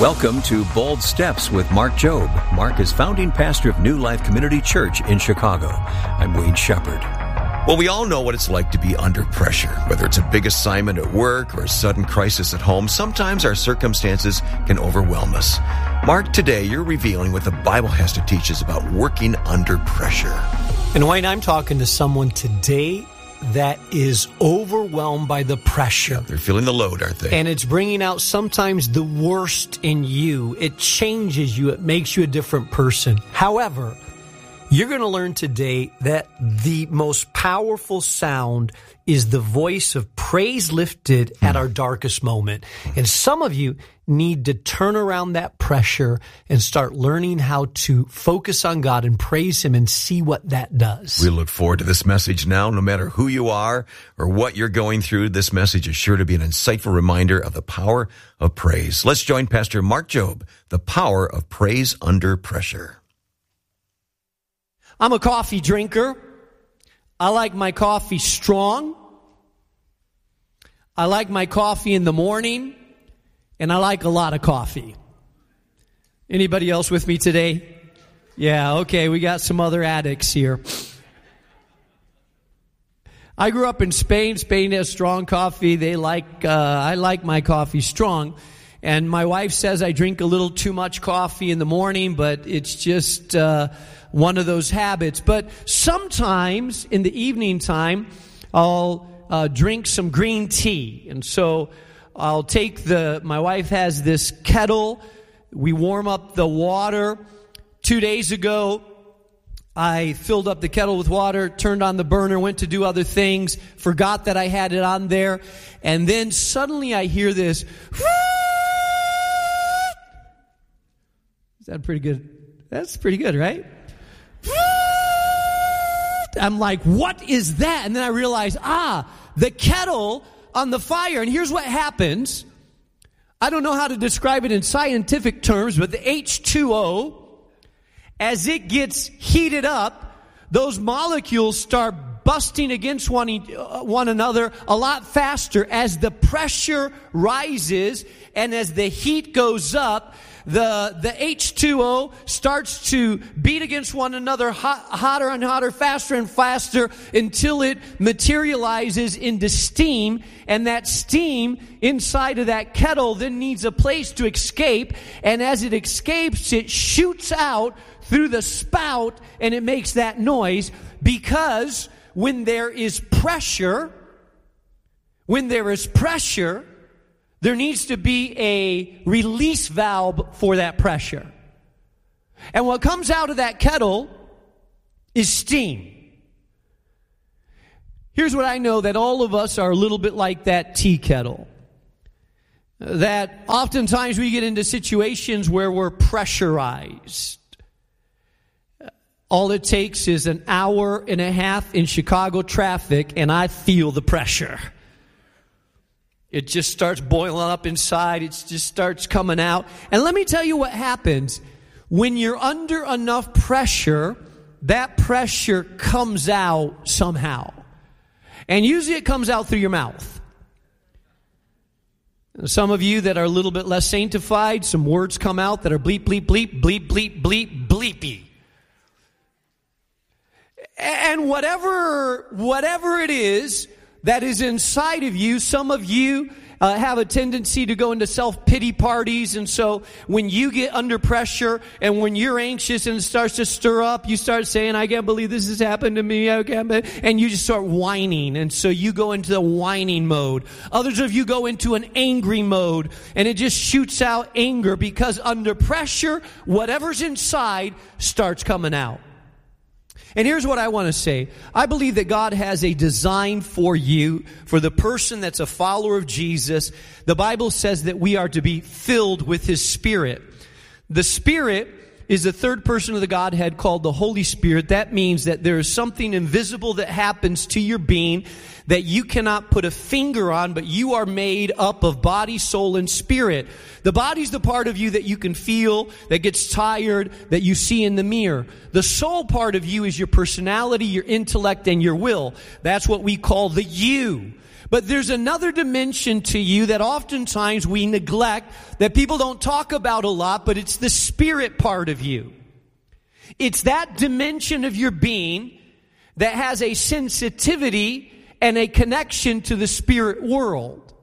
Welcome to Bold Steps with Mark Jobe. Mark is founding pastor of New Life Community Church in Chicago. I'm Wayne Shepherd. Well, we all know what it's like to be under pressure, whether it's a big assignment at work or a sudden crisis at home. Sometimes our circumstances can overwhelm us. Mark, today you're revealing what the Bible has to teach us about working under pressure. And Wayne, I'm talking to someone today that is overwhelmed by the pressure. They're feeling the load, aren't they? And it's bringing out sometimes the worst in you. It changes you. It makes you a different person. However, you're going to learn today that the most powerful sound is the voice of praise lifted at our darkest moment. And some of you need to turn around that pressure and start learning how to focus on God and praise Him and see what that does. We look forward to this message now. No matter who you are or what you're going through, this message is sure to be an insightful reminder of the power of praise. Let's join Pastor Mark Jobe, the power of praise under pressure. I'm a coffee drinker. I like my coffee strong. I like my coffee in the morning. And I like a lot of coffee. Anybody else with me today? Yeah, okay, we got some other addicts here. I grew up in Spain. Spain has strong coffee. I like my coffee strong. And my wife says I drink a little too much coffee in the morning, but it's just one of those habits. But sometimes in the evening time, I'll drink some green tea. And so I'll take my wife has this kettle. We warm up the water. 2 days ago, I filled up the kettle with water, turned on the burner, went to do other things, forgot that I had it on there. And then suddenly I hear this. Is that pretty good? That's pretty good, right? I'm like, what is that? And then I realize, the kettle on the fire. And here's what happens. I don't know how to describe it in scientific terms, but the H2O, as it gets heated up, those molecules start busting against one another a lot faster as the pressure rises and as the heat goes up. The H2O starts to beat against one another hotter and hotter, faster and faster until it materializes into steam. And that steam inside of that kettle then needs a place to escape. And as it escapes, it shoots out through the spout and it makes that noise because when there is pressure, there needs to be a release valve for that pressure. And what comes out of that kettle is steam. Here's what I know, that all of us are a little bit like that tea kettle. That oftentimes we get into situations where we're pressurized. All it takes is an hour and a half in Chicago traffic and I feel the pressure. It just starts boiling up inside. It just starts coming out. And let me tell you what happens. When you're under enough pressure, that pressure comes out somehow. And usually it comes out through your mouth. Some of you that are a little bit less sanctified, some words come out that are bleep, bleep, bleep, bleep, bleep, bleep, bleepy. And whatever it is that is inside of you, some of you have a tendency to go into self-pity parties. And so when you get under pressure and when you're anxious and it starts to stir up, you start saying, I can't believe this has happened to me. And you just start whining. And so you go into the whining mode. Others of you go into an angry mode and it just shoots out anger because under pressure, whatever's inside starts coming out. And here's what I want to say. I believe that God has a design for you, for the person that's a follower of Jesus. The Bible says that we are to be filled with His Spirit. The Spirit is the third person of the Godhead called the Holy Spirit. That means that there is something invisible that happens to your being that you cannot put a finger on, but you are made up of body, soul, and spirit. The body's the part of you that you can feel, that gets tired, that you see in the mirror. The soul part of you is your personality, your intellect, and your will. That's what we call the you. But there's another dimension to you that oftentimes we neglect, that people don't talk about a lot, but it's the spirit part of you. It's that dimension of your being that has a sensitivity and a connection to the spirit world.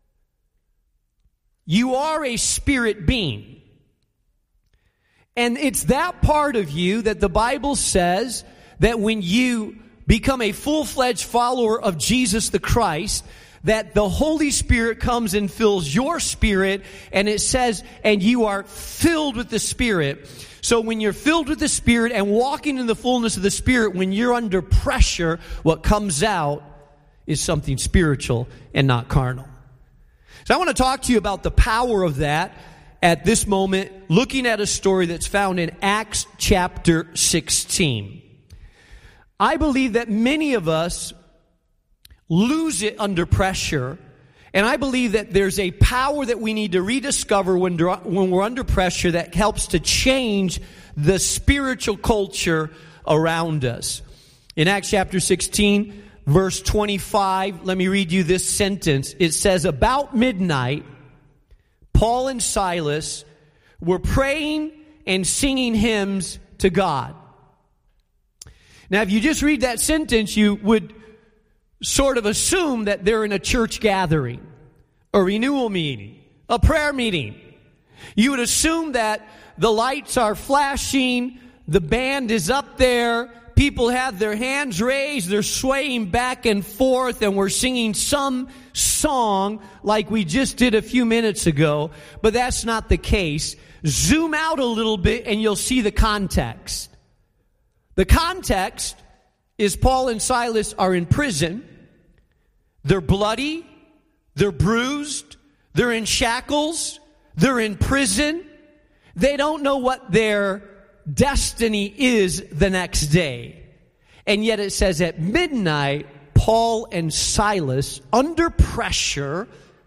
You are a spirit being. And it's that part of you that the Bible says that when you become a full-fledged follower of Jesus the Christ, that the Holy Spirit comes and fills your spirit, and it says, and you are filled with the Spirit. So when you're filled with the Spirit and walking in the fullness of the Spirit, when you're under pressure, what comes out is something spiritual and not carnal. So I want to talk to you about the power of that at this moment, looking at a story that's found in Acts chapter 16. I believe that many of us lose it under pressure, and I believe that there's a power that we need to rediscover when we're under pressure that helps to change the spiritual culture around us. In Acts chapter 16, verse 25, let me read you this sentence. It says, about midnight, Paul and Silas were praying and singing hymns to God. Now, if you just read that sentence, you would sort of assume that they're in a church gathering, a renewal meeting, a prayer meeting. You would assume that the lights are flashing, the band is up there, people have their hands raised, they're swaying back and forth, and we're singing some song like we just did a few minutes ago, but that's not the case. Zoom out a little bit and you'll see the context. The context is Paul and Silas are in prison. They're bloody. They're bruised. They're in shackles. They're in prison. They don't know what their destiny is the next day. And yet it says at midnight, Paul and Silas, under pressure,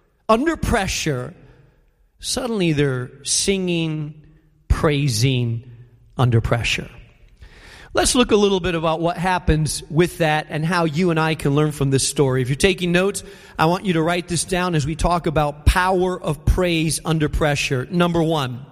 suddenly they're singing, praising under pressure. Let's look a little bit about what happens with that and how you and I can learn from this story. If you're taking notes, I want you to write this down as we talk about power of praise under pressure. Number one,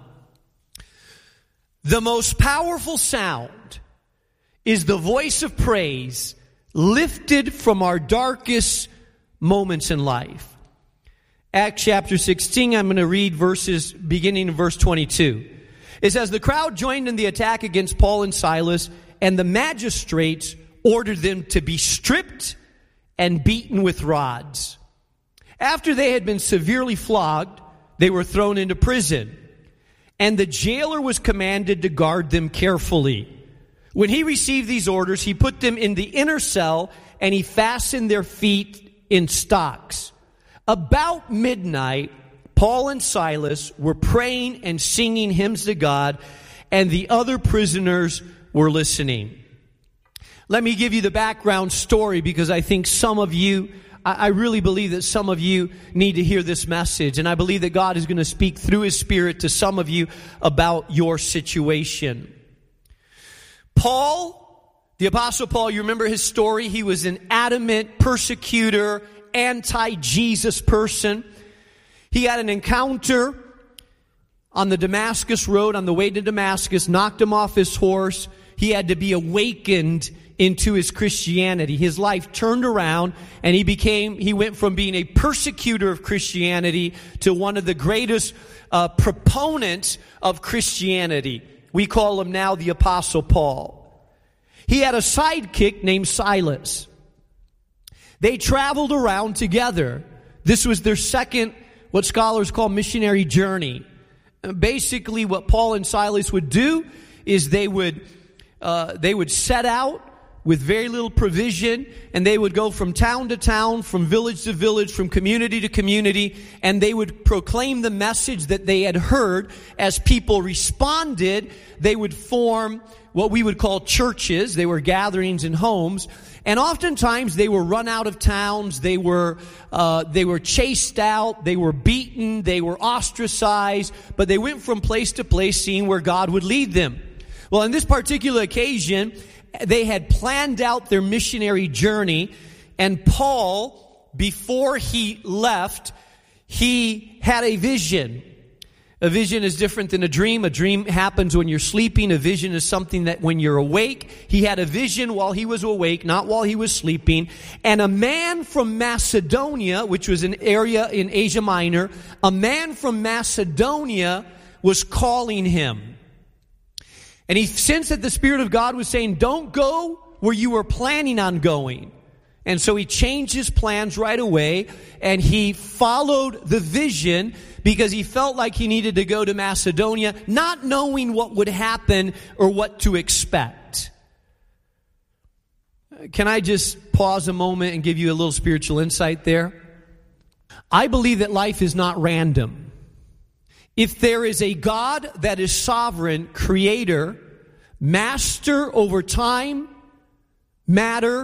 the most powerful sound is the voice of praise lifted from our darkest moments in life. Acts chapter 16, I'm going to read verses beginning in verse 22. It says, the crowd joined in the attack against Paul and Silas, and the magistrates ordered them to be stripped and beaten with rods. After they had been severely flogged, they were thrown into prison, and the jailer was commanded to guard them carefully. When he received these orders, he put them in the inner cell, and he fastened their feet in stocks. About midnight, Paul and Silas were praying and singing hymns to God, and the other prisoners were listening. Let me give you the background story, because I think some of you, I really believe that some of you need to hear this message, and I believe that God is going to speak through His Spirit to some of you about your situation. Paul, the Apostle Paul, you remember his story? He was an adamant persecutor, anti-Jesus person. He had an encounter on the Damascus road, on the way to Damascus, knocked him off his horse. He had to be awakened into his Christianity. His life turned around, and he went from being a persecutor of Christianity to one of the greatest proponents of Christianity. We call him now the Apostle Paul. He had a sidekick named Silas. They traveled around together. This was their second, what scholars call, missionary journey. Basically, what Paul and Silas would do is they would set out with very little provision, and they would go from town to town, from village to village, from community to community, and they would proclaim the message that they had heard. As people responded, they would form what we would call churches. They were gatherings in homes, and oftentimes they were run out of towns. They were chased out. They were beaten. They were ostracized. But they went from place to place, seeing where God would lead them. Well, on this particular occasion, they had planned out their missionary journey, and Paul before he left, he had a vision. A vision is different than a dream. A dream happens when you're sleeping. A vision is something that when you're awake. He had a vision while he was awake, not while he was sleeping. And a man from Macedonia, which was an area in Asia Minor, a man from Macedonia was calling him. And he sensed that the Spirit of God was saying, don't go where you were planning on going. And so he changed his plans right away, and he followed the vision because he felt like he needed to go to Macedonia, not knowing what would happen or what to expect. Can I just pause a moment and give you a little spiritual insight there? I believe that life is not random. If there is a God that is sovereign, creator, master over time, matter,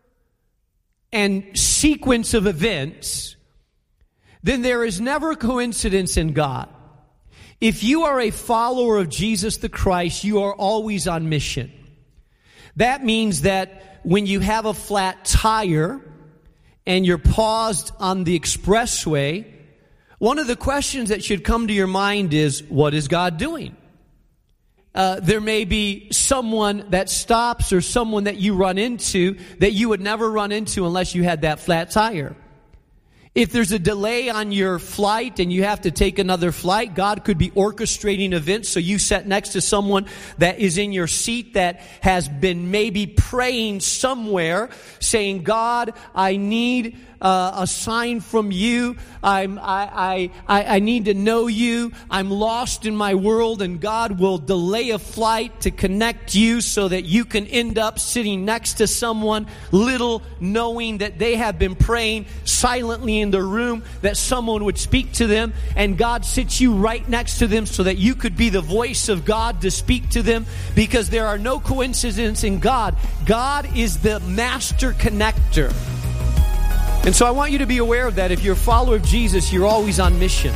and sequence of events, then there is never a coincidence in God. If you are a follower of Jesus the Christ, you are always on mission. That means that when you have a flat tire and you're paused on the expressway, one of the questions that should come to your mind is, what is God doing? There may be someone that stops or someone that you run into that you would never run into unless you had that flat tire. If there's a delay on your flight and you have to take another flight, God could be orchestrating events so you sit next to someone that is in your seat that has been maybe praying somewhere saying, God, I need a sign from you. I need to know you. I'm lost in my world, and God will delay a flight to connect you so that you can end up sitting next to someone, little knowing that they have been praying silently in the room that someone would speak to them, and God sits you right next to them so that you could be the voice of God to speak to them, because there are no coincidences in God. God is the master connector. And so I want you to be aware of that. If you're a follower of Jesus, you're always on mission.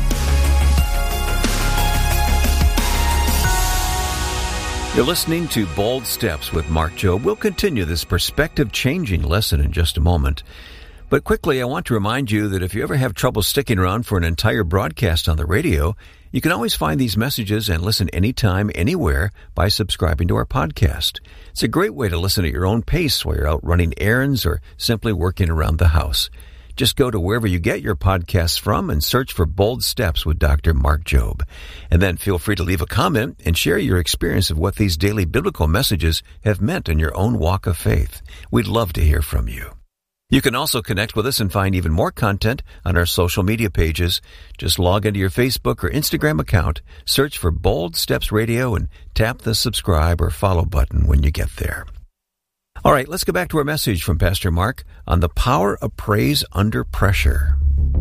You're listening to Bold Steps with Mark Jobe. We'll continue this perspective-changing lesson in just a moment. But quickly, I want to remind you that if you ever have trouble sticking around for an entire broadcast on the radio, you can always find these messages and listen anytime, anywhere by subscribing to our podcast. It's a great way to listen at your own pace while you're out running errands or simply working around the house. Just go to wherever you get your podcasts from and search for Bold Steps with Dr. Mark Jobe. And then feel free to leave a comment and share your experience of what these daily biblical messages have meant in your own walk of faith. We'd love to hear from you. You can also connect with us and find even more content on our social media pages. Just log into your Facebook or Instagram account, search for Bold Steps Radio, and tap the subscribe or follow button when you get there. All right, let's go back to our message from Pastor Mark on the power of praise under pressure.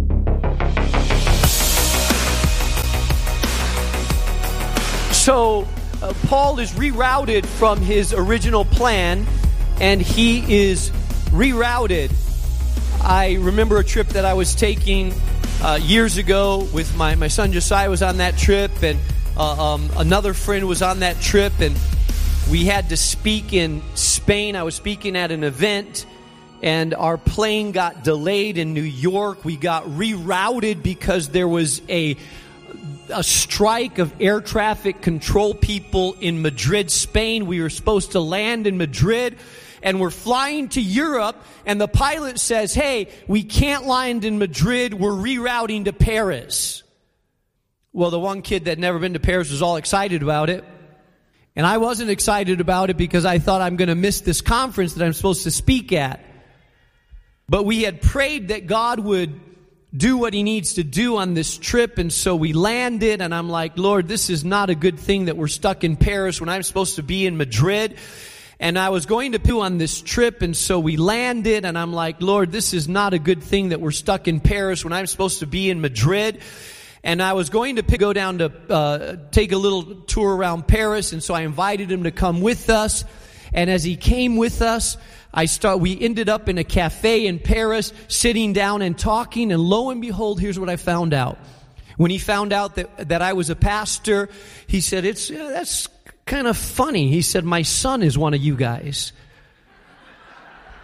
So, Paul is rerouted from his original plan, and he is rerouted. I remember a trip that I was taking years ago with my son Josiah was on that trip, and another friend was on that trip, and we had to speak in Spain. I was speaking at an event, and our plane got delayed in New York. We got rerouted because there was a strike of air traffic control people in Madrid, Spain. We were supposed to land in Madrid, and we're flying to Europe, and the pilot says, hey, we can't land in Madrid, we're rerouting to Paris. Well, the one kid that had never been to Paris was all excited about it, and I wasn't excited about it because I thought I'm going to miss this conference that I'm supposed to speak at. But we had prayed that God would do what He needs to do on this trip, and so we landed, and I'm like, Lord, this is not a good thing that we're stuck in Paris when I'm supposed to be in Madrid. And I was going to do on this trip, and so we landed, and I'm like, Lord, this is not a good thing that we're stuck in Paris when I'm supposed to be in Madrid. And I was going to go down to take a little tour around Paris, and so I invited him to come with us. And as he came with us, we ended up in a cafe in Paris, sitting down and talking, and lo and behold, here's what I found out. When he found out that I was a pastor, he said, that's kind of funny. He said, my son is one of you guys.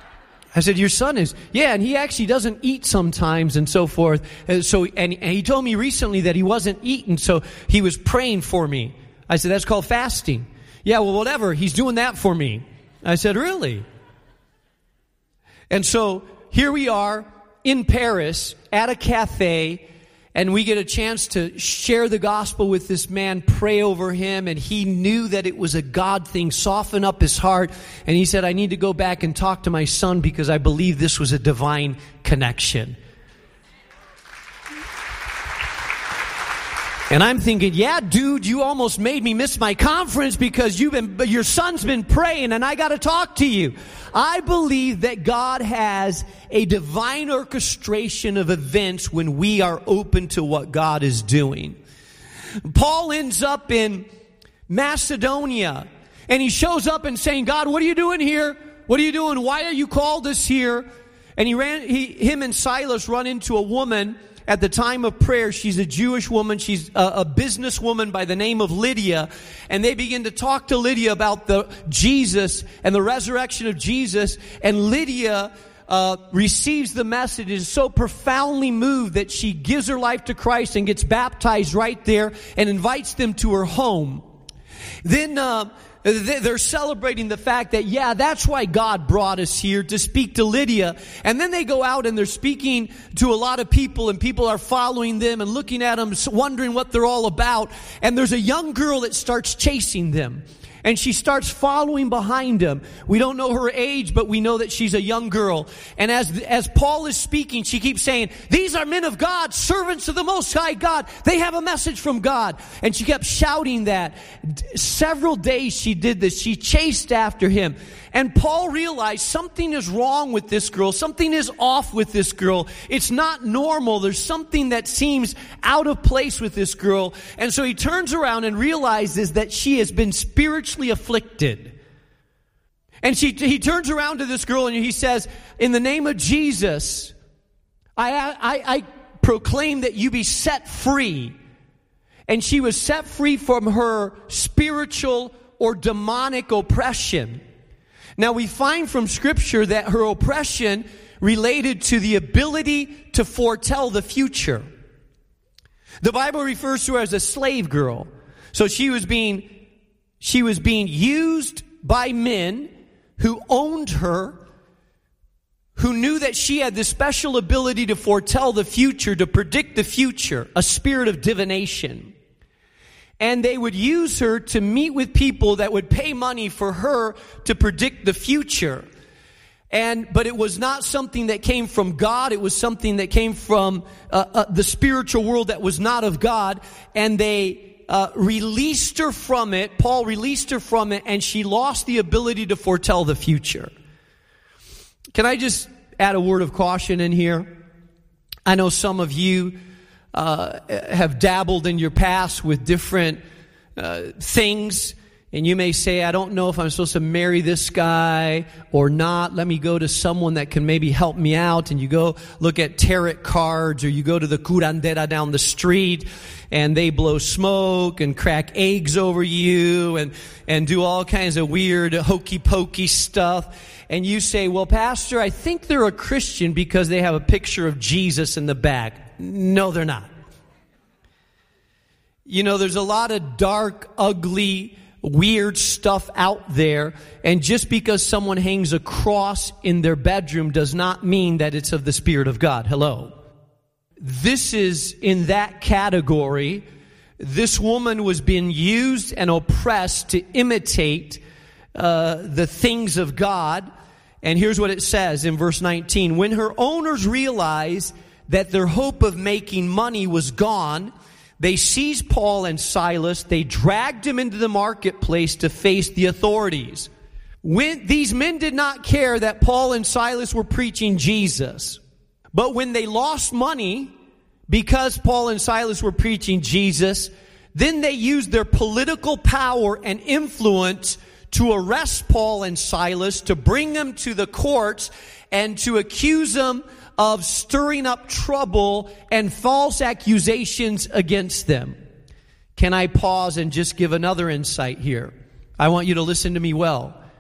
I said, your son is? Yeah, and he actually doesn't eat sometimes and so forth. And he told me recently that he wasn't eating, so he was praying for me. I said, that's called fasting. Yeah, well, whatever. He's doing that for me. I said, really? And so here we are in Paris at a cafe, and we get a chance to share the gospel with this man, pray over him, and he knew that it was a God thing, soften up his heart. And he said, I need to go back and talk to my son because I believe this was a divine connection. And I'm thinking, yeah, dude, you almost made me miss my conference because your son's been praying and I got to talk to you. I believe that God has a divine orchestration of events when we are open to what God is doing. Paul ends up in Macedonia and he shows up and saying, God, what are you doing here? What are you doing? Why are you called us here? And him and Silas run into a woman at the time of prayer. She's a Jewish woman. She's a businesswoman by the name of Lydia. And they begin to talk to Lydia about Jesus and the resurrection of Jesus. And Lydia receives the message, is so profoundly moved that she gives her life to Christ and gets baptized right there and invites them to her home. Then they're celebrating the fact that, yeah, that's why God brought us here, to speak to Lydia. And then they go out and they're speaking to a lot of people, and people are following them and looking at them, wondering what they're all about. And there's a young girl that starts chasing them. And she starts following behind him. We don't know her age, but we know that she's a young girl. And as Paul is speaking, she keeps saying, these are men of God, servants of the Most High God. They have a message from God. And she kept shouting that. Several days she did this. She chased after him. And Paul realized something is wrong with this girl. Something is off with this girl. It's not normal. There's something that seems out of place with this girl. And so he turns around and realizes that she has been spiritually afflicted. And he turns around to this girl and he says, in the name of Jesus, I proclaim that you be set free. And she was set free from her spiritual or demonic oppression. Now we find from Scripture that her oppression related to the ability to foretell the future. The Bible refers to her as a slave girl. So she was being used by men who owned her, who knew that she had this special ability to foretell the future, to predict the future, a spirit of divination. And they would use her to meet with people that would pay money for her to predict the future. But it was not something that came from God. It was something that came from the spiritual world that was not of God. And they released her from it. Paul released her from it, and she lost the ability to foretell the future. Can I just add a word of caution in here? I know some of you have dabbled in your past with different things, and you may say, I don't know if I'm supposed to marry this guy or not. Let me go to someone that can maybe help me out. And you go look at tarot cards, or you go to the curandera down the street, and they blow smoke and crack eggs over you and do all kinds of weird hokey pokey stuff. And you say, well, Pastor, I think they're a Christian because they have a picture of Jesus in the back. No, they're not. You know, there's a lot of dark, ugly, weird stuff out there. And just because someone hangs a cross in their bedroom does not mean that it's of the Spirit of God. Hello. This is in that category. This woman was being used and oppressed to imitate the things of God. And here's what it says in verse 19. When her owners realized that their hope of making money was gone, they seized Paul and Silas. They dragged him into the marketplace to face the authorities. These men did not care that Paul and Silas were preaching Jesus. But when they lost money because Paul and Silas were preaching Jesus, then they used their political power and influence to arrest Paul and Silas, to bring them to the courts, and to accuse them of stirring up trouble and false accusations against them. Can I pause and just give another insight here? I want you to listen to me well.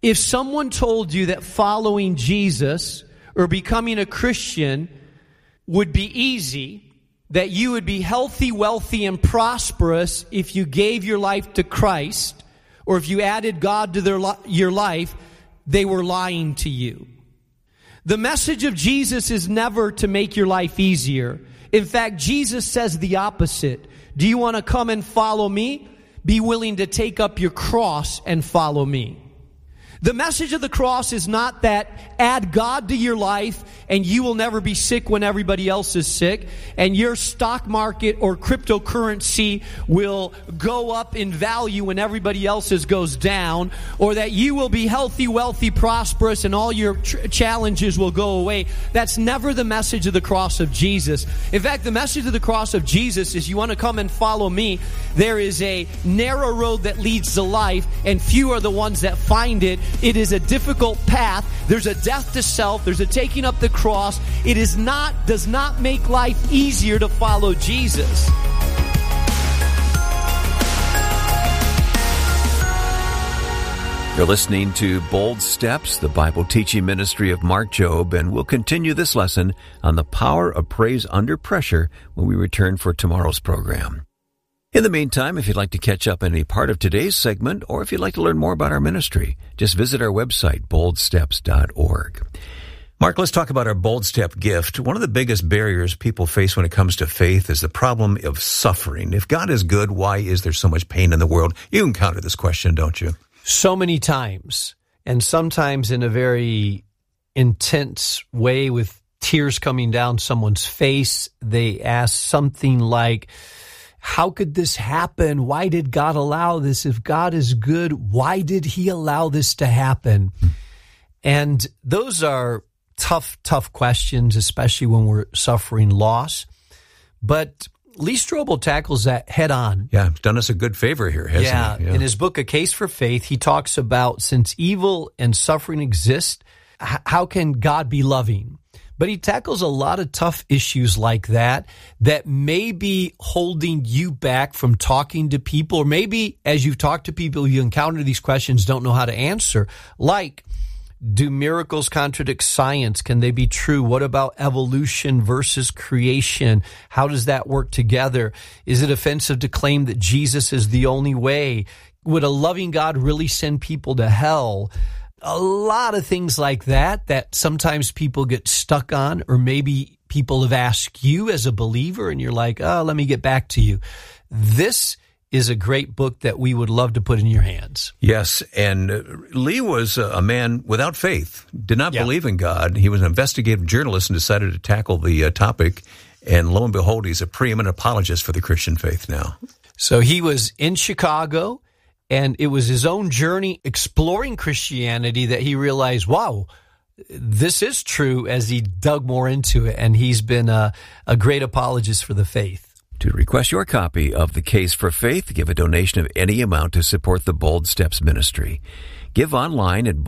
if someone told you that following Jesus or becoming a Christian would be easy, that you would be healthy, wealthy, and prosperous if you gave your life to Christ, or if you added God to your life, they were lying to you. The message of Jesus is never to make your life easier. In fact, Jesus says the opposite. Do you want to come and follow me? Be willing to take up your cross and follow me. The message of the cross is not that add God to your life and you will never be sick when everybody else is sick, and your stock market or cryptocurrency will go up in value when everybody else's goes down, or that you will be healthy, wealthy, prosperous, and all your challenges will go away. That's never the message of the cross of Jesus. In fact, the message of the cross of Jesus is, you want to come and follow me, there is a narrow road that leads to life, and few are the ones that find it. It is a difficult path. There's a death to self. There's a taking up the cross. It does not make life easier to follow Jesus. You're listening to Bold Steps, the Bible teaching ministry of Mark Jobe, and we'll continue this lesson on the power of praise under pressure when we return for tomorrow's program. In the meantime, if you'd like to catch up on any part of today's segment, or if you'd like to learn more about our ministry, just visit our website, boldsteps.org. Mark, let's talk about our Bold Step gift. One of the biggest barriers people face when it comes to faith is the problem of suffering. If God is good, why is there so much pain in the world? You encounter this question, don't you? So many times, and sometimes in a very intense way with tears coming down someone's face. They ask something like, how could this happen? Why did God allow this? If God is good, why did he allow this to happen? And those are tough questions, especially when we're suffering loss. But Lee Strobel tackles that head on. Yeah, he's done us a good favor here, hasn't he? Yeah. In his book, A Case for Faith, he talks about, since evil and suffering exist, how can God be loving? But he tackles a lot of tough issues like that may be holding you back from talking to people, or maybe as you've talked to people, you encounter these questions, don't know how to answer. Like, do miracles contradict science? Can they be true? What about evolution versus creation? How does that work together? Is it offensive to claim that Jesus is the only way? Would a loving God really send people to hell? A lot of things like that sometimes people get stuck on, or maybe people have asked you as a believer and you're like, oh, let me get back to you. This is a great book that we would love to put in your hands. Yes, and Lee was a man without faith, did not believe in God. He was an investigative journalist and decided to tackle the topic, and lo and behold, he's a preeminent apologist for the Christian faith now. So he was in Chicago, and it was his own journey exploring Christianity that he realized, wow, this is true, as he dug more into it, and he's been a great apologist for the faith. To request your copy of The Case for Faith, give a donation of any amount to support the Bold Steps ministry. Give online at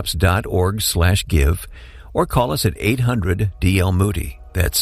boldsteps.org/give, or call us at 800-DL-MOODY. That's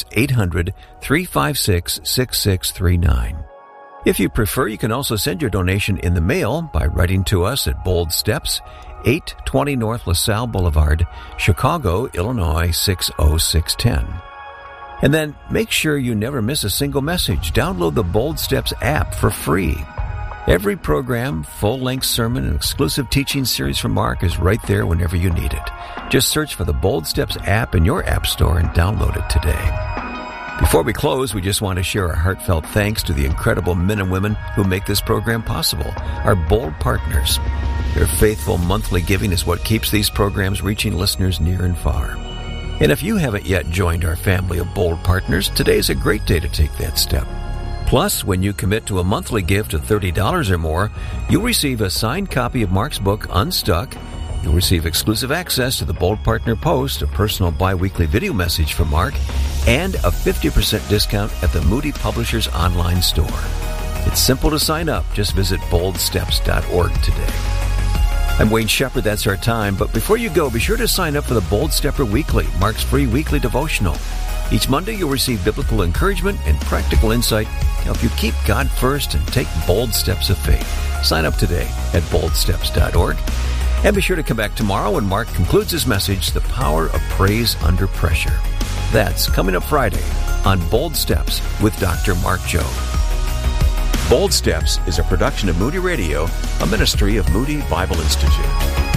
800-356-6639. If you prefer, you can also send your donation in the mail by writing to us at Bold Steps, 820 North LaSalle Boulevard, Chicago, Illinois, 60610. And then make sure you never miss a single message. Download the Bold Steps app for free. Every program, full-length sermon, and exclusive teaching series from Mark is right there whenever you need it. Just search for the Bold Steps app in your app store and download it today. Before we close, we just want to share our heartfelt thanks to the incredible men and women who make this program possible, our Bold partners. Their faithful monthly giving is what keeps these programs reaching listeners near and far. And if you haven't yet joined our family of Bold partners, today is a great day to take that step. Plus, when you commit to a monthly gift of $30 or more, you'll receive a signed copy of Mark's book, Unstuck. You'll receive exclusive access to the Bold Partner Post, a personal bi-weekly video message from Mark, and a 50% discount at the Moody Publishers online store. It's simple to sign up. Just visit boldsteps.org today. I'm Wayne Shepherd. That's our time. But before you go, be sure to sign up for the Bold Stepper Weekly, Mark's free weekly devotional. Each Monday, you'll receive biblical encouragement and practical insight to help you keep God first and take bold steps of faith. Sign up today at boldsteps.org. And be sure to come back tomorrow when Mark concludes his message, The Power of Praise Under Pressure. That's coming up Friday on Bold Steps with Dr. Mark Jobe. Bold Steps is a production of Moody Radio, a ministry of Moody Bible Institute.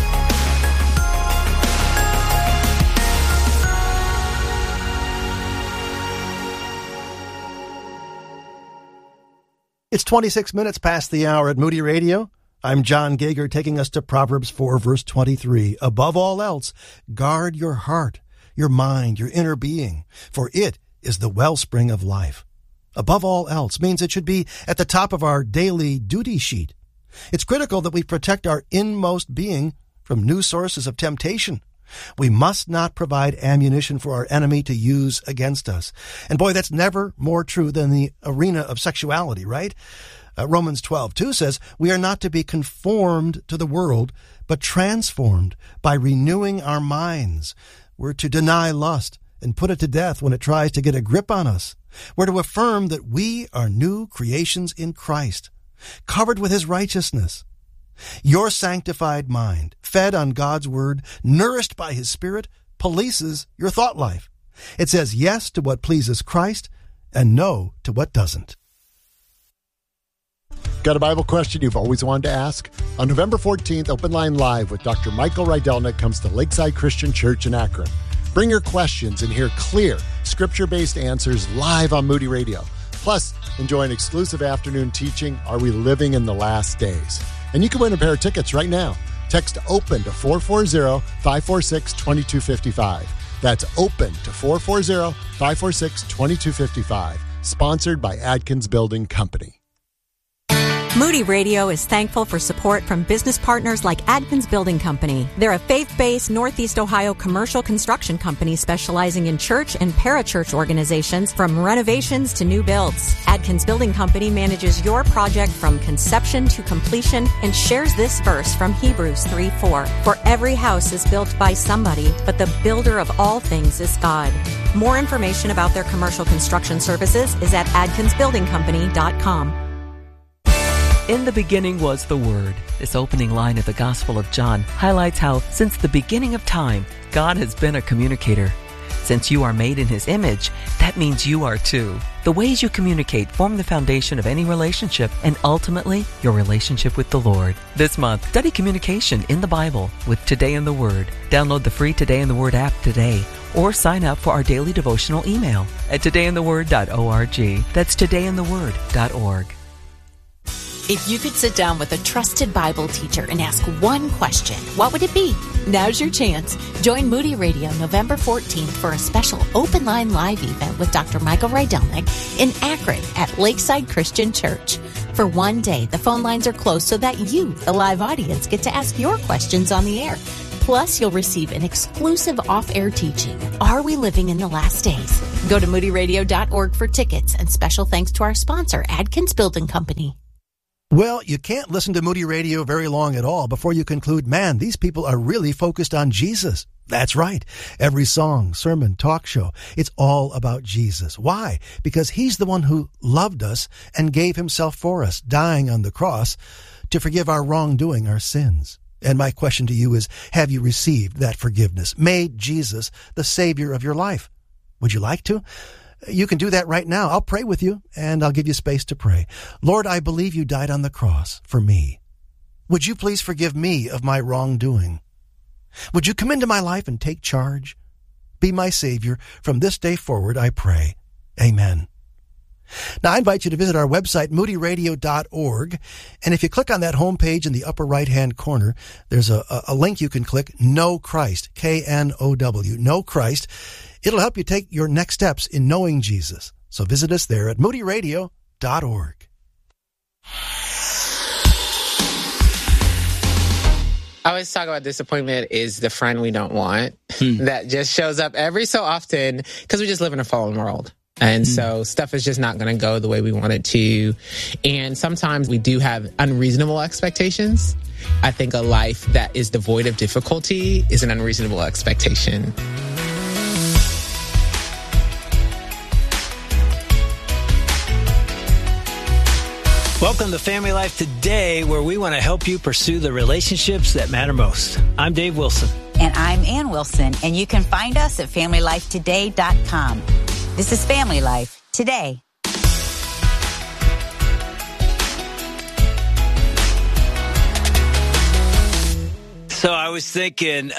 It's 26 minutes past the hour at Moody Radio. I'm John Gager, taking us to Proverbs 4, verse 23. Above all else, guard your heart, your mind, your inner being, for it is the wellspring of life. Above all else means it should be at the top of our daily duty sheet. It's critical that we protect our inmost being from new sources of temptation. We must not provide ammunition for our enemy to use against us. And boy, that's never more true than the arena of sexuality, right? Romans 12:2 says, we are not to be conformed to the world, but transformed by renewing our minds. We're to deny lust and put it to death when it tries to get a grip on us. We're to affirm that we are new creations in Christ, covered with his righteousness. Your sanctified mind, fed on God's word, nourished by his Spirit, polices your thought life. It says yes to what pleases Christ and no to what doesn't. Got a Bible question you've always wanted to ask? On November 14th, Open Line Live with Dr. Michael Rydelnik comes to Lakeside Christian Church in Akron. Bring your questions and hear clear, scripture-based answers live on Moody Radio. Plus, enjoy an exclusive afternoon teaching, Are We Living in the Last Days? And you can win a pair of tickets right now. Text OPEN to 440-546-2255. That's OPEN to 440-546-2255. Sponsored by Adkins Building Company. Moody Radio is thankful for support from business partners like Adkins Building Company. They're a faith-based Northeast Ohio commercial construction company specializing in church and parachurch organizations from renovations to new builds. Adkins Building Company manages your project from conception to completion and shares this verse from Hebrews 3:4. For every house is built by somebody, but the builder of all things is God. More information about their commercial construction services is at adkinsbuildingcompany.com. In the beginning was the Word. This opening line of the Gospel of John highlights how, since the beginning of time, God has been a communicator. Since you are made in His image, that means you are too. The ways you communicate form the foundation of any relationship and ultimately your relationship with the Lord. This month, study communication in the Bible with Today in the Word. Download the free Today in the Word app today or sign up for our daily devotional email at todayintheword.org. That's todayintheword.org. If you could sit down with a trusted Bible teacher and ask one question, what would it be? Now's your chance. Join Moody Radio November 14th for a special Open Line Live event with Dr. Michael Rydelnik in Akron at Lakeside Christian Church. For one day, the phone lines are closed so that you, the live audience, get to ask your questions on the air. Plus, you'll receive an exclusive off-air teaching, Are We Living in the Last Days? Go to moodyradio.org for tickets, and special thanks to our sponsor, Adkins Building Company. Well, you can't listen to Moody Radio very long at all before you conclude, man, these people are really focused on Jesus. That's right. Every song, sermon, talk show, it's all about Jesus. Why? Because he's the one who loved us and gave himself for us, dying on the cross to forgive our wrongdoing, our sins. And my question to you is, have you received that forgiveness? Made Jesus the Savior of your life? Would you like to? You can do that right now. I'll pray with you, and I'll give you space to pray. Lord, I believe you died on the cross for me. Would you please forgive me of my wrongdoing? Would you come into my life and take charge? Be my Savior from this day forward, I pray. Amen. Now, I invite you to visit our website, moodyradio.org, and if you click on that homepage in the upper right-hand corner, there's a link you can click, Know Christ, K-N-O-W, Know Christ. It'll help you take your next steps in knowing Jesus. So visit us there at moodyradio.org. I always talk about disappointment is the friend we don't want that just shows up every so often because we just live in a fallen world. And so stuff is just not going to go the way we want it to. And sometimes we do have unreasonable expectations. I think a life that is devoid of difficulty is an unreasonable expectation. Welcome to Family Life Today, where we want to help you pursue the relationships that matter most. I'm Dave Wilson. And I'm Ann Wilson, and you can find us at FamilyLifeToday.com. This is Family Life Today. So I was thinking,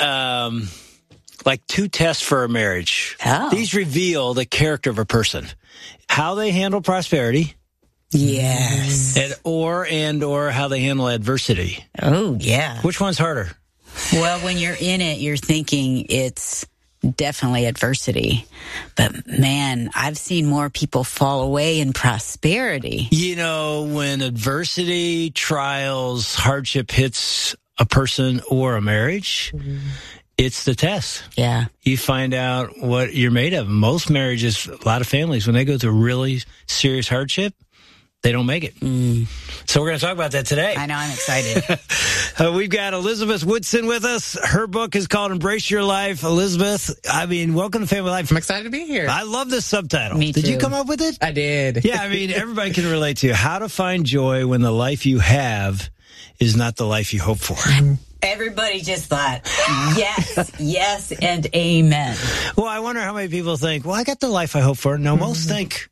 like 2 tests for a marriage. Oh. These reveal the character of a person. How they handle prosperity. Yes. Or how they handle adversity. Oh, yeah. Which one's harder? Well, when you're in it, you're thinking it's definitely adversity. But man, I've seen more people fall away in prosperity. You know, when adversity, trials, hardship hits a person or a marriage, it's the test. Yeah. You find out what you're made of. Most marriages, a lot of families, when they go through really serious hardship, they don't make it. So we're going to talk about that today. I know, I'm excited. We've got Elizabeth Woodson with us. Her book is called Embrace Your Life. Elizabeth, I mean, welcome to Family Life. I'm excited to be here. I love this subtitle. Me Did too. you come up with it? I did. Yeah, I mean, everybody can relate to you. How to find joy when the life you have is not the life you hope for. Everybody just thought, yes, and amen. Well, I wonder how many people think, well, I got the life I hope for. No, most think,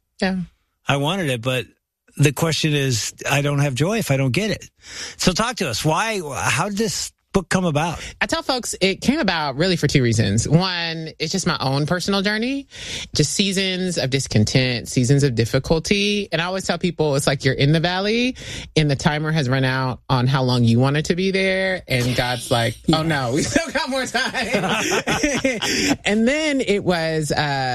I wanted it, but the question is, I don't have joy if I don't get it. So talk to us. How did this book come about? I tell folks it came about really for 2 reasons. One, it's just my own personal journey, just seasons of discontent, seasons of difficulty. And I always tell people it's like you're in the valley and the timer has run out on how long you wanted to be there. And God's like, oh no, we still got more time. And then it was,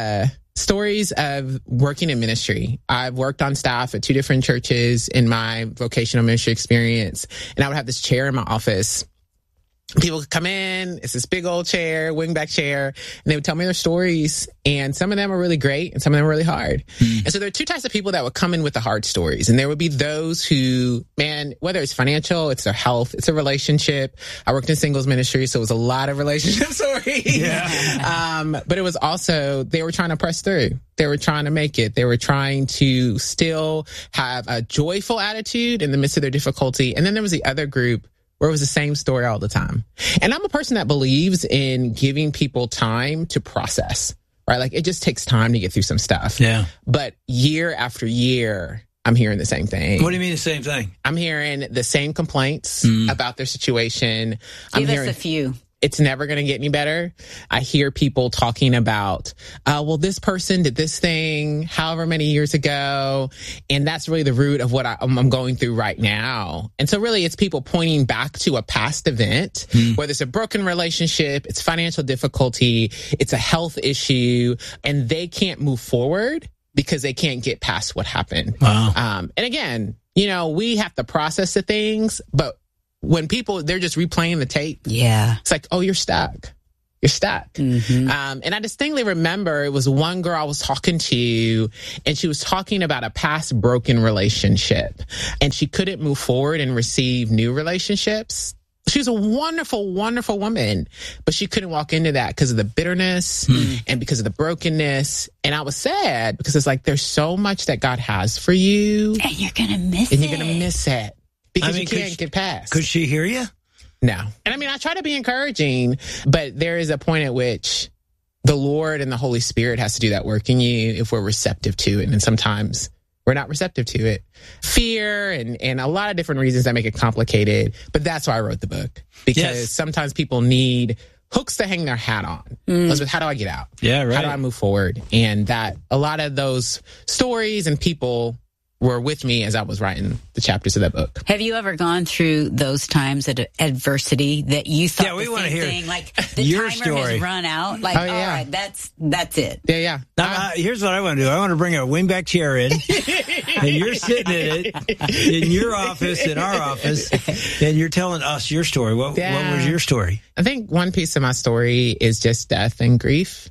stories of working in ministry. I've worked on staff at 2 different churches in my vocational ministry experience. And I would have this chair in my office. People could come in, it's this big old chair, wingback chair, and they would tell me their stories. And some of them are really great and some of them are really hard. And so there are 2 types of people that would come in with the hard stories. And there would be those who, man, whether it's financial, it's their health, it's a relationship. I worked in singles ministry, so it was a lot of relationship stories. Yeah. But it was also, they were trying to press through. They were trying to make it. They were trying to still have a joyful attitude in the midst of their difficulty. And then there was the other group where it was the same story all the time. And I'm a person that believes in giving people time to process, right? Like it just takes time to get through some stuff. Yeah. But year after year, I'm hearing the same thing. What do you mean the same thing? I'm hearing the same complaints about their situation. Give us a few. It's never going to get any better. I hear people talking about, well, this person did this thing however many years ago. And that's really the root of what I'm going through right now. And so really it's people pointing back to a past event, whether it's a broken relationship, it's financial difficulty, it's a health issue, and they can't move forward because they can't get past what happened. Wow. And again, you know, we have to process the things, but when people, they're just replaying the tape. Yeah. It's like, oh, you're stuck. You're stuck. And I distinctly remember it was one girl I was talking to, and she was talking about a past broken relationship, and she couldn't move forward and receive new relationships. She was a wonderful, wonderful woman, but she couldn't walk into that because of the bitterness and because of the brokenness. And I was sad because it's like, there's so much that God has for you. And you're going to miss it. And you're going to miss it. Because you can't get past. Could she hear you? No. And I mean, I try to be encouraging, but there is a point at which the Lord and the Holy Spirit has to do that work in you if we're receptive to it. And sometimes we're not receptive to it. Fear and a lot of different reasons that make it complicated. But that's why I wrote the book. Because sometimes people need hooks to hang their hat on. Elizabeth, how do I get out? Yeah, right. How do I move forward? And that a lot of those stories and people were with me as I was writing the chapters of that book. Have you ever gone through those times of adversity that you thought we the want to same hear thing? Like the your timer story has run out. Like, all right, that's it. Yeah. Now, here's what I want to do. I want to bring a wingback chair in, and you're sitting in it in your office, in our office, and you're telling us your story. What was your story? I think one piece of my story is just death and grief.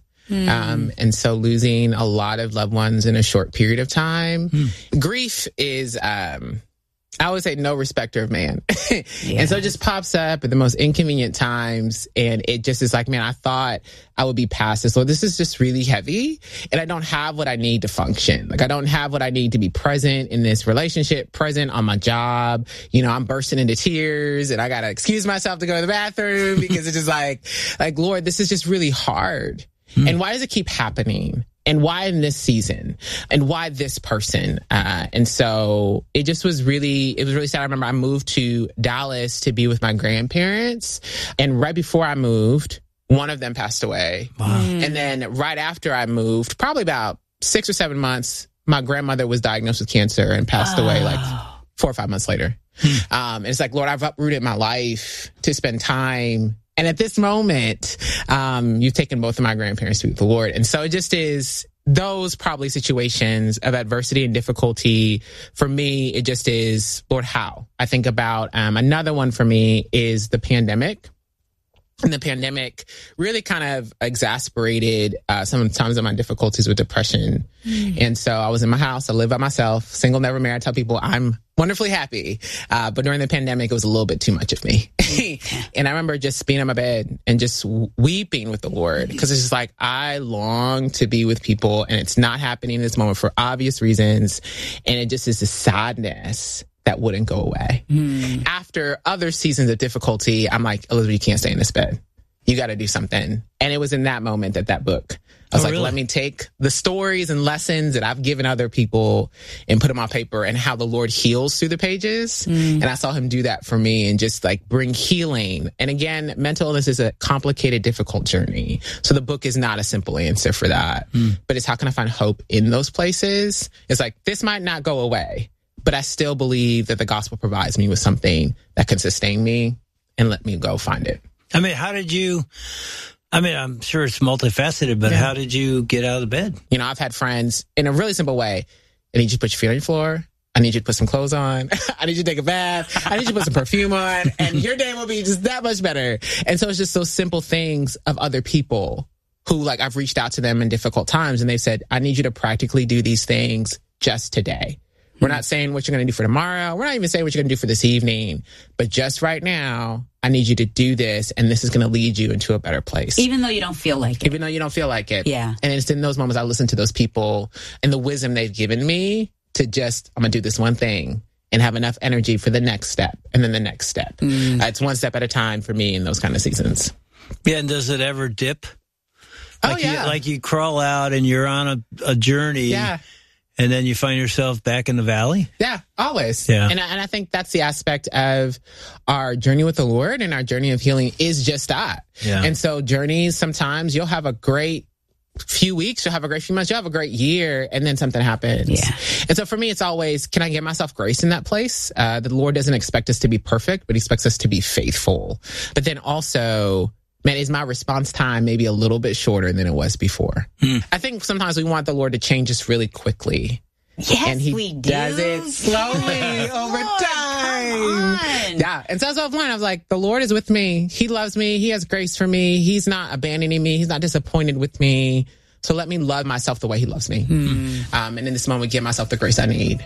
And so losing a lot of loved ones in a short period of time. Grief is I would say no respecter of man. And so it just pops up at the most inconvenient times. And it just is like, man, I thought I would be past this. So this is just really heavy. And I don't have what I need to function. Like, I don't have what I need to be present in this relationship, present on my job. You know, I'm bursting into tears and I got to excuse myself to go to the bathroom because it's just like, Lord, this is just really hard. And why does it keep happening? And why in this season? And why this person? And so it just was really sad. I remember I moved to Dallas to be with my grandparents. And right before I moved, one of them passed away. Wow. And then right after I moved, probably about 6 or 7 months, my grandmother was diagnosed with cancer and passed away like 4 or 5 months later. And it's like, Lord, I've uprooted my life to spend time. And at this moment, you've taken both of my grandparents to the Lord. And so it just is those probably situations of adversity and difficulty. For me, it just is, Lord, how? I think about another one for me is the pandemic. And the pandemic really kind of exasperated sometimes of my difficulties with depression. And so I was in my house. I live by myself, single, never married. I tell people I'm wonderfully happy. But during the pandemic, it was a little bit too much of me. And I remember just being on my bed and just weeping with the Lord, because it's just like, I long to be with people and it's not happening in this moment for obvious reasons. And it just is a sadness that wouldn't go away. After other seasons of difficulty, I'm like, Elizabeth, you can't stay in this bed. You got to do something. And it was in that moment that book, I was like, really? Let me take the stories and lessons that I've given other people and put them on paper, and how the Lord heals through the pages. And I saw him do that for me and just like bring healing. And again, mental illness is a complicated, difficult journey. So the book is not a simple answer for that. But it's how can I find hope in those places? It's like, this might not go away, but I still believe that the gospel provides me with something that can sustain me and let me go find it. I mean, I'm sure it's multifaceted, but how did you get out of the bed? You know, I've had friends in a really simple way. I need you to put your feet on your floor. I need you to put some clothes on. I need you to take a bath. I need you to put some perfume on, and your day will be just that much better. And so it's just those simple things of other people who, like, I've reached out to them in difficult times, and they said, I need you to practically do these things just today. We're not saying what you're going to do for tomorrow. We're not even saying what you're going to do for this evening. But just right now, I need you to do this, and this is going to lead you into a better place. Even though you don't feel like it. Even though you don't feel like it. Yeah. And it's in those moments I listen to those people and the wisdom they've given me to just, I'm going to do this one thing and have enough energy for the next step and then the next step. It's one step at a time for me in those kind of seasons. Yeah, and does it ever dip? Like you crawl out and you're on a journey. Yeah. And then you find yourself back in the valley? Yeah, always. Yeah. And I think that's the aspect of our journey with the Lord, and our journey of healing is just that. Yeah. And so journeys, sometimes you'll have a great few weeks, you'll have a great few months, you'll have a great year, and then something happens. Yeah. And so for me, it's always, can I give myself grace in that place? The Lord doesn't expect us to be perfect, but he expects us to be faithful. But then also, man, is my response time maybe a little bit shorter than it was before? I think sometimes we want the Lord to change us really quickly. Yes, and he we do. does it slowly over time. Yeah. And so I was offline. I was like, the Lord is with me. He loves me. He has grace for me. He's not abandoning me. He's not disappointed with me. So let me love myself the way he loves me. And in this moment, give myself the grace I need.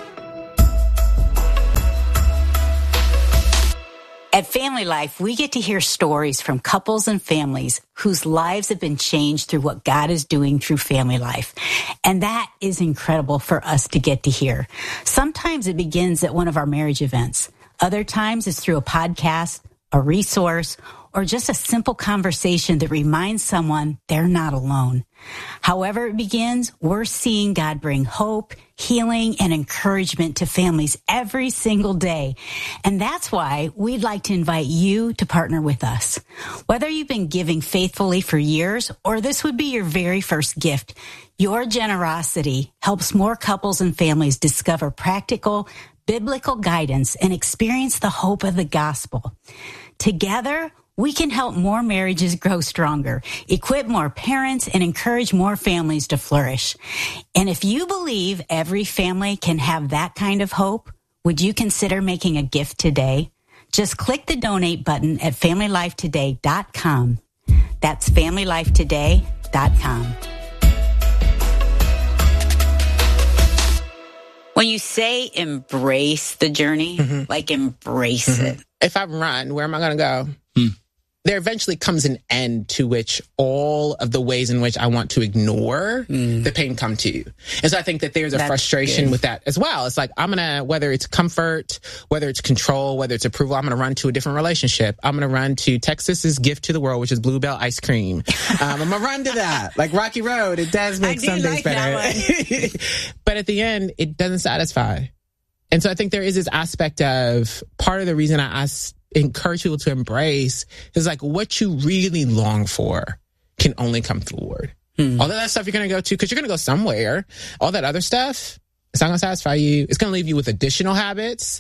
At Family Life, we get to hear stories from couples and families whose lives have been changed through what God is doing through Family Life. And that is incredible for us to get to hear. Sometimes it begins at one of our marriage events. Other times it's through a podcast, a resource, or just a simple conversation that reminds someone they're not alone. However it begins, we're seeing God bring hope, healing, and encouragement to families every single day. And that's why we'd like to invite you to partner with us. Whether you've been giving faithfully for years or this would be your very first gift, your generosity helps more couples and families discover practical, biblical guidance and experience the hope of the gospel. Together, we can help more marriages grow stronger, equip more parents, and encourage more families to flourish. And if you believe every family can have that kind of hope, would you consider making a gift today? Just click the donate button at FamilyLifeToday.com. That's FamilyLifeToday.com. When you say embrace the journey, like embrace it. If I run, where am I going to go? There eventually comes an end to which all of the ways in which I want to ignore the pain come to you. And so I think that there's a frustration with that as well. It's like, I'm going to, whether it's comfort, whether it's control, whether it's approval, I'm going to run to a different relationship. I'm going to run to Texas's gift to the world, which is Bluebell ice cream. I'm going to run to that. Like Rocky Road, it does make some days better. But at the end, it doesn't satisfy. And so I think there is this aspect of part of the reason I encourage people to embrace is like what you really long for can only come through the Lord. All that stuff you're going to go to, because you're going to go somewhere. All that other stuff, it's not going to satisfy you. It's going to leave you with additional habits,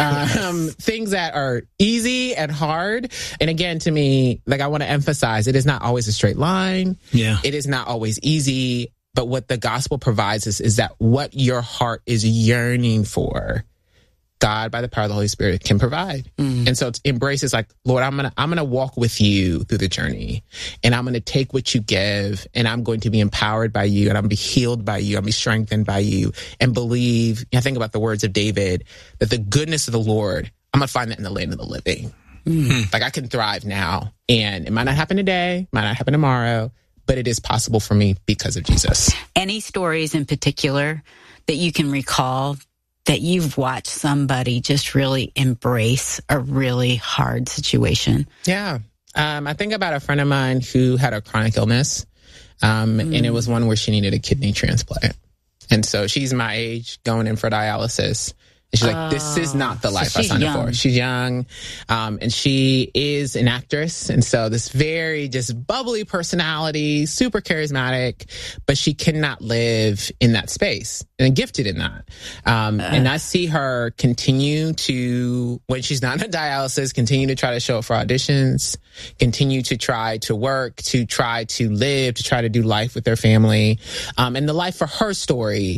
things that are easy and hard. And again, to me, like I want to emphasize, it is not always a straight line. Yeah. It is not always easy. But what the gospel provides us is that what your heart is yearning for, God, by the power of the Holy Spirit, can provide. And so embrace is like, Lord, I'm gonna walk with you through the journey, and I'm gonna take what you give, and I'm going to be empowered by you, and I'm gonna be healed by you, I'm gonna be strengthened by you, and believe. I think about the words of David, that the goodness of the Lord, I'm gonna find that in the land of the living. Like I can thrive now, and it might not happen today, might not happen tomorrow, but it is possible for me because of Jesus. Any stories in particular that you can recall that you've watched somebody just really embrace a really hard situation? Yeah. I think about a friend of mine who had a chronic illness, and it was one where she needed a kidney transplant. And so she's my age, going in for dialysis. And she's like, this is not the life I signed up for. She's young, and she is an actress. And so this very just bubbly personality, super charismatic, but she cannot live in that space and gifted in that. And I see her continue to, when she's not on dialysis, continue to try to show up for auditions, continue to try to work, to try to live, to try to do life with their family. And the life for her story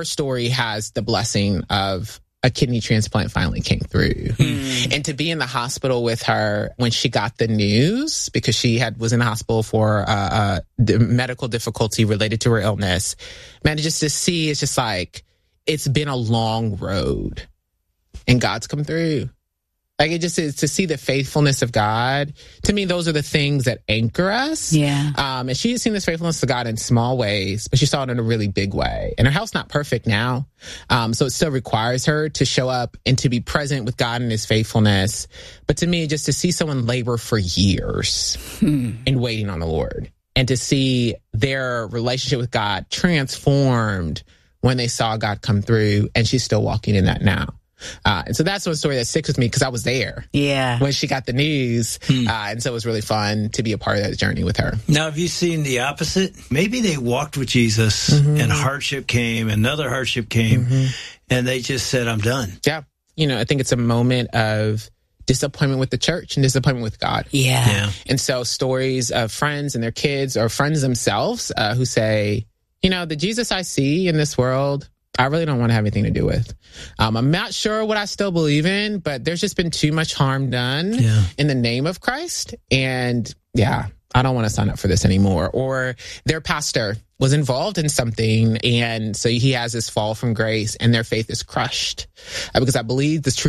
has the blessing of a kidney transplant finally came through. And to be in the hospital with her when she got the news, because she was in the hospital for medical difficulty related to her illness, man, just to see, it's just like, it's been a long road and God's come through. Like it just is, to see the faithfulness of God. To me, those are the things that anchor us. Yeah. And she has seen this faithfulness of God in small ways, but she saw it in a really big way. And her health's not perfect now. So it still requires her to show up and to be present with God and his faithfulness. But to me, just to see someone labor for years and waiting on the Lord, and to see their relationship with God transformed when they saw God come through, and she's still walking in that now. And so that's one story that sticks with me because I was there when she got the news. And so it was really fun to be a part of that journey with her. Now, have you seen the opposite? Maybe they walked with Jesus and hardship came, another hardship came, and they just said, I'm done. Yeah. You know, I think it's a moment of disappointment with the church and disappointment with God. Yeah. And so stories of friends and their kids, or friends themselves, who say, you know, the Jesus I see in this world, I really don't want to have anything to do with. I'm not sure what I still believe in, but there's just been too much harm done in the name of Christ. And I don't want to sign up for this anymore. Or their pastor was involved in something, and so he has this fall from grace, and their faith is crushed. Because I believe this truth